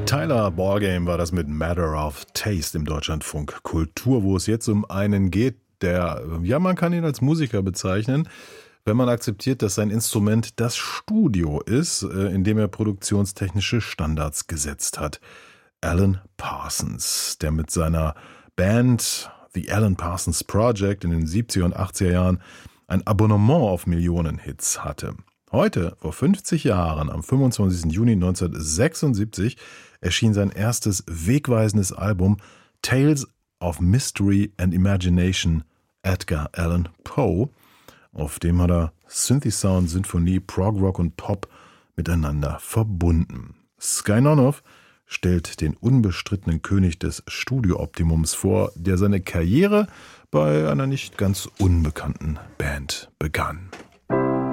Tyler Ballgame war das mit Matter of Taste im Deutschlandfunk Kultur, wo es jetzt um einen geht, der, ja, man kann ihn als Musiker bezeichnen, wenn man akzeptiert, dass sein Instrument das Studio ist, in dem er produktionstechnische Standards gesetzt hat. Alan Parsons, der mit seiner Band The Alan Parsons Project in den 70er und 80er Jahren ein Abonnement auf Millionenhits hatte. Heute, vor 50 Jahren, am 25. Juni 1976, erschien sein erstes wegweisendes Album Tales of Mystery and Imagination, Edgar Allan Poe. Auf dem hat er Synthi-Sound, Sinfonie, Prog-Rock und Pop miteinander verbunden. Sky Nonoff stellt den unbestrittenen König des Studio-Optimums vor, der seine Karriere bei einer nicht ganz unbekannten Band begann.